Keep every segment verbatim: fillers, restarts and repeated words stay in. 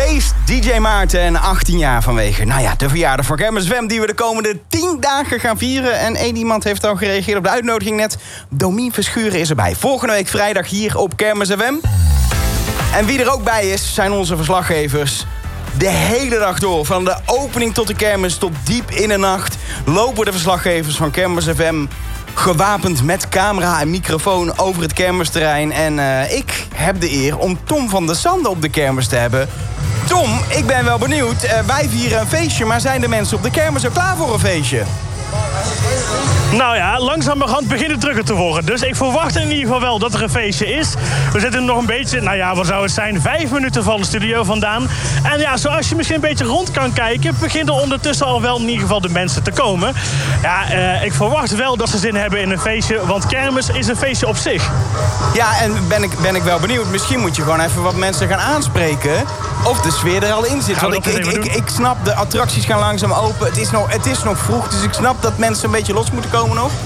feest D J Maarten en achttien jaar vanwege, nou ja, de verjaardag van Kermis F M... die we de komende tien dagen gaan vieren. En één iemand heeft al gereageerd op de uitnodiging net. Domien Verschuren is erbij. Volgende week vrijdag hier op Kermis F M. En wie er ook bij is, zijn onze verslaggevers. De hele dag door, van de opening tot de kermis tot diep in de nacht... lopen de verslaggevers van Kermis F M... gewapend met camera en microfoon over het kermisterrein. En uh, ik heb de eer om Tom van der Sande op de kermis te hebben. Tom, ik ben wel benieuwd. Uh, wij vieren een feestje, maar zijn de mensen op de kermis ook klaar voor een feestje? Nou ja, langzamerhand beginnen drukker te worden. Dus ik verwacht in ieder geval wel dat er een feestje is. We zitten nog een beetje, nou ja, wat zou het zijn? Vijf minuten van de studio vandaan. En ja, zoals je misschien een beetje rond kan kijken... beginnen ondertussen al wel in ieder geval de mensen te komen. Ja, uh, ik verwacht wel dat ze zin hebben in een feestje. Want kermis is een feestje op zich. Ja, en ben ik, ben ik wel benieuwd. Misschien moet je gewoon even wat mensen gaan aanspreken... of de sfeer er al in zit. Want ik, ik, ik, ik snap, de attracties gaan langzaam open. Het is, nog, het is nog vroeg, dus ik snap dat mensen een beetje los moeten komen nog.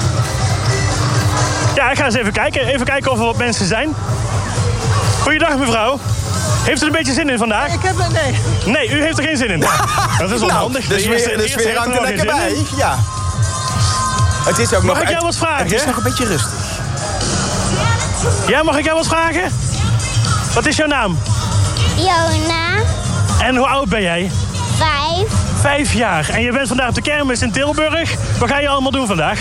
Ja, ik ga eens even kijken. Even kijken of er wat mensen zijn. Goeiedag, mevrouw. Heeft u er een beetje zin in vandaag? Ik heb er, nee. Nee, u heeft er geen zin in. Dat is onhandig. Nou, de sfeer, de sfeer hangt er lekker bij. Ja. Het is ook mag nog, ik jou wat vragen? Het is nog een beetje rustig. Ja, mag ik jou wat vragen? Wat is jouw naam? Jona. En hoe oud ben jij? Vijf. Vijf jaar. En je bent vandaag op de kermis in Tilburg. Wat ga je allemaal doen vandaag?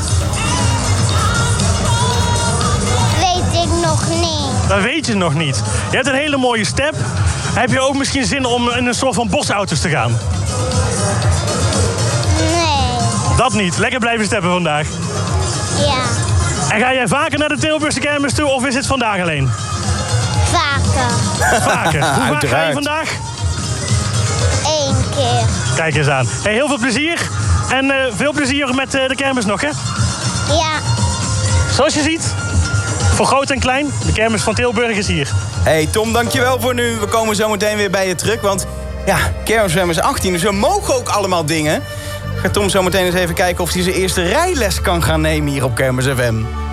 Weet ik nog niet. Dat weet je nog niet. Je hebt een hele mooie step. Heb je ook misschien zin om in een soort van bosauto's te gaan? Nee. Dat niet. Lekker blijven steppen vandaag. Ja. En ga jij vaker naar de Tilburgse kermis toe of is het vandaag alleen? Vaker. Vaker. Hoe vaak ga je vandaag? Eén keer. Kijk eens aan. Hey, heel veel plezier. En uh, veel plezier met uh, de kermis nog, hè? Ja. Zoals je ziet, voor groot en klein, de kermis van Tilburg is hier. Hey Tom, dankjewel voor nu. We komen zo meteen weer bij je terug, want ja, Kermis F M is achttien, dus we mogen ook allemaal dingen. Gaat Tom zo meteen eens even kijken of hij zijn eerste rijles kan gaan nemen hier op Kermis F M.